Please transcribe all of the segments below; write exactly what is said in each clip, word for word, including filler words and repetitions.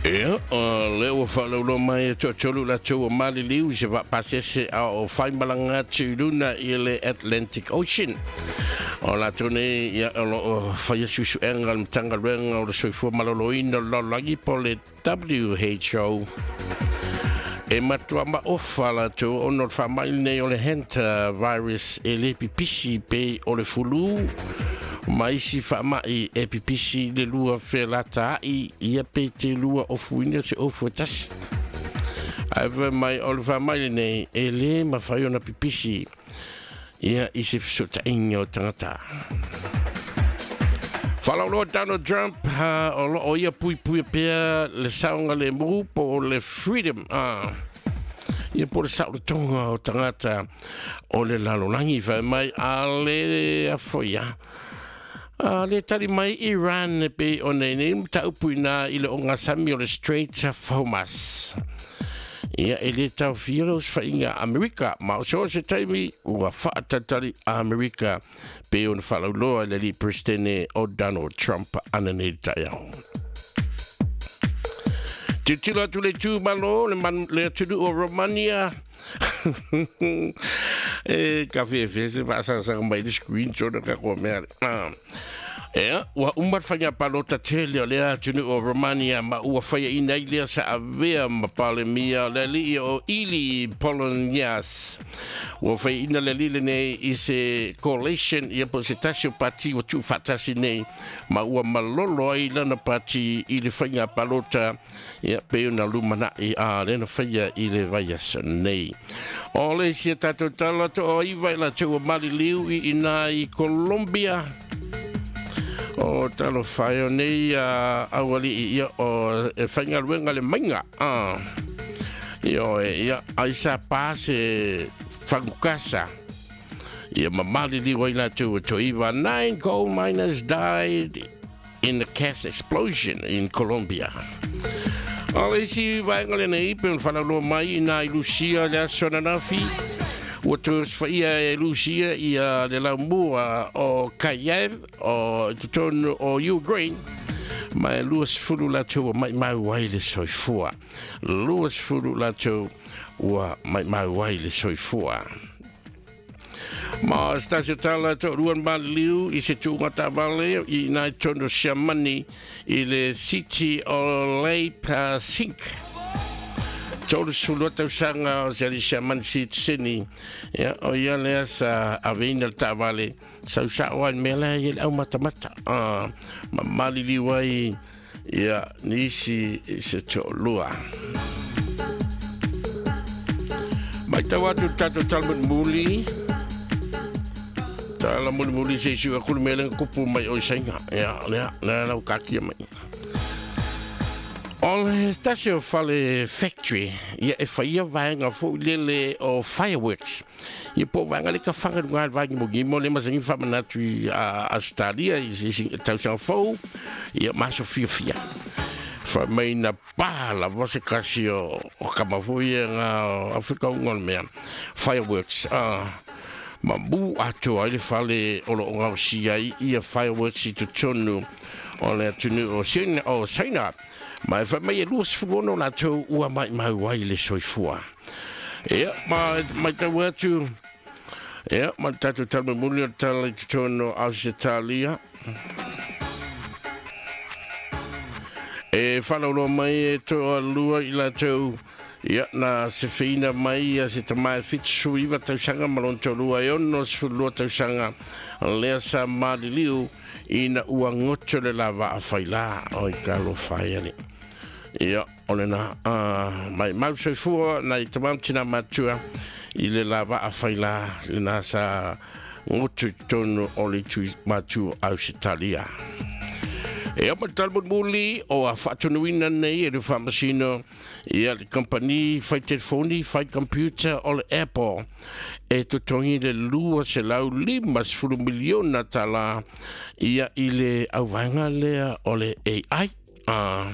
Ia, leo whalaulo mai to tolu la tau mali liu se va pasese a o whai malanga tūruna i le Atlantic Ocean. O la tone ia o whai susu enga mtanga renga o le soifua maloloina lo langi po le W H O. E matua ma ofa la tau ono whamai nei o le henta virus e le pipisi pe o le fulu. Mai si whamai e pipisi le lua whelata ai ia pe te lua o fuina se o fuatas. Aiva mai o le whamai nei e le ma whai ona pipisi ia i se fisota inga o tangata. Whalauloa Donald Trump ha, o lo o ia pui pui pia le saunga le muu po le freedom. Ah. Ia po le sao le tonga o tangata o le lalolangi whai mai a le afoia. Uh, le tali mai Iran pe o nei nei taupuina i le o ngasami o le Straits of Hormuz. Ia e le tau firos whainga Amerika, ma o so se taimi ua whaatatari Amerika pe o na whalauloa le li prestene o Donald Trump ana nei taiao. Te tila tu le tū malo, le, man, le tunu o Romania. E ka fefe se pasa sa mai de screenshot ka ko mer. Ah. E wa umar fanya palota tele le tunu o Romania ma ua faya ina ile sa avea ma palemia le li o ili Polonias. Wa faya ina le li ne ise coalition ia positasio parti o tu fatasi nei ma ua malolo ai lana parti ile fanya palota ia pe na lumana i a le na faya ile vaya nei. Ole si tato tala to o iwa la tau mali liu i ina i Colombia. O talo whaio nei a awali i ia o e whainga ruenga le mainga. Io e ia aisa pase whangukasa. Ia mamali liu i la tau to iwa. Nine coal miners died in a gas explosion in Colombia. Ole si vaenga le nei pe un whanaloa mai i nai Lucia le asonanafi. Ua tūs whaia e Lucia i a le laumua o Kiev o tutonu o Ukraine. Mai luas furu la tau mai mai wai le soifua. Luas furu la tau ua mai mai wai le soifua. Ma stasio tala to ruan maliu i se tūngata vale i nai tono siamani i le City o Leipa Sink. Tolu sulu tau sanga o se siamani sit sini ya o ia lea sa aveina ta vale sa usawan mela i au matamata. Ah, ma mali liwai ya nisi se tolua. Mai tawatu tato talmud muli. Tala muli muli se siu aku mele kupu mai o sainga. Ya, lea, lea lau kakia mai. Ole tasio fale factory, ia e whaia vaenga fo lele o fireworks. Ia po vaenga le ka whanga runga vaenga mo gimo le masangi whamanatu i Australia i tausang fau. Ia maso fia fia. Fa mai na pala vose kasi o kamafuia nga Afrika ungon mea. Fireworks. Ah. Ma bu atu ai le fale o lo ngau sia ia fireworks i tutonu o le tunu o sina o saina. Ma fa mai luas fuono la tau ua mai mai wai le soifua. Ia ma mai tau atu. Ia ma tatu talma muli o tala i tutonu Ausitalia. E whanaulo mai e to a lua i la tau. Ia na se feina mai a se tamai fitsu iwa tausanga malon tau lua e ono se fulua tausanga lea sa maliliu ina ua ngoto le lava a whaila o i kalo whaiani. Ia ole na mai mau soifua na i tamau tina matua i le lava a whaila le na sa ngoto tono o le tui matua Ausitalia. E ama talmud muli o a whatunuina nei e le whamasino i a le company whai telefoni, whai computer o le Apple e tutongi le lua se lau lima sfuru miliona tala ia i le auwanga lea o le A I. Ah,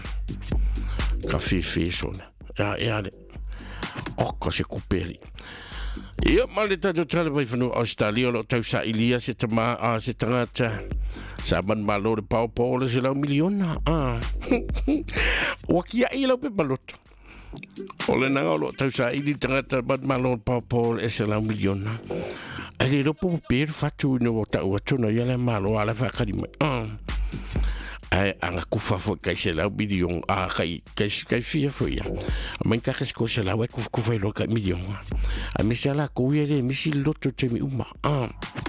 ka whiwhi sona. Ia, ia le. Oka se kuperi. Ia male ta tala vai fanu Australia lo tau sa ilia se tama a se tangata sa ban malo de pau pole se la miliona ah wakia i lo pe balot ole na lo tau sa ili tangata ban malo pau pole se la miliona ale lo po per fatu no ta o tuna ya la malo ala fa kadi ah ai anga kufa fo kai se la milion a kai kai kai fia fo ya men ka ko se la wa kufa kufa lo ka milion a mi se la ko ye mi si lo to te mi uma ah